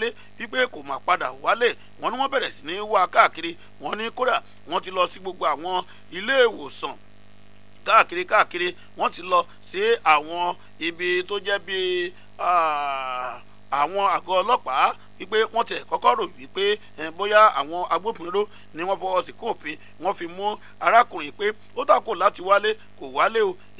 wálé wípé kò má padà wálé. Wọ́n ní wọ́n bẹ̀rẹ̀ sí ní wá káàkiri. Wọ́n ní kódà wọ́n ti lọ sí gbogbo àwọn ilé ìwòsàn káàkiri. Wọ́n ti lọ sí àwọn ibi tó jẹ́ bí àwọn àgọ́ ọlọ́pàá wípé wọ́n tẹ̀ kọ́kọ́ rò wípé bóyá àwọn agbófinró ni wọ́n fọwọ́ sí kófin wọ́n fi mú arákùnrin pé ó tàkò láti wálé kò wálé o.